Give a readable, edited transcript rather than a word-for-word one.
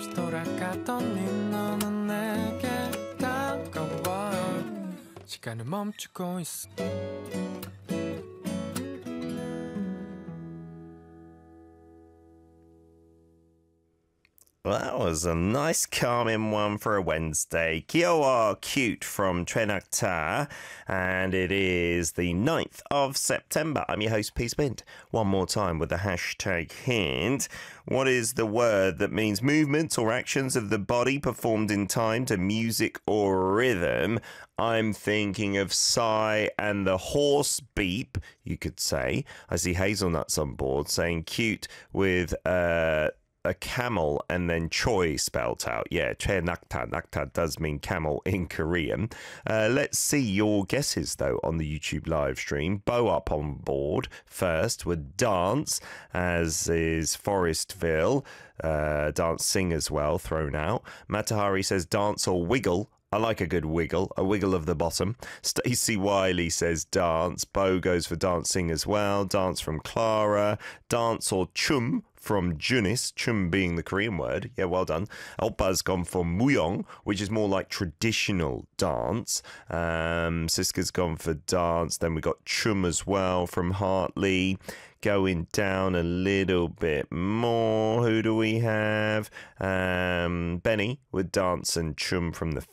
없이 돌아가던 네 너는 내게 다가와 시간을 멈추고 있어 Well, that was a nice calming one for a Wednesday. Kiowa Cute from Trenakta, and it is the 9th of September. I'm your host, Peace Bint. One more time with the hashtag hint. What is the word that means movements or actions of the body performed in time to music or rhythm? I'm thinking of Psy and the horse beep, you could say. I see Hazelnuts on board saying cute with a camel and then choi spelt out. Yeah, che nakta. Nakta does mean camel in Korean. Let's see your guesses, though, on the YouTube live stream. Bo up on board first with dance, as is Forestville. Dance sing as well, thrown out. Matahari says dance or wiggle. I like a good wiggle, a wiggle of the bottom. Stacey Wiley says dance. Bo goes for dancing as well. Dance from Clara. Dance or chum from Junis, chum being the Korean word. Yeah, well done. Elpa's gone for muyong, which is more like traditional dance. Siska's gone for dance. Then we got chum as well from Hartley. Going down a little bit more. Who do we have? Benny with dance and chum from the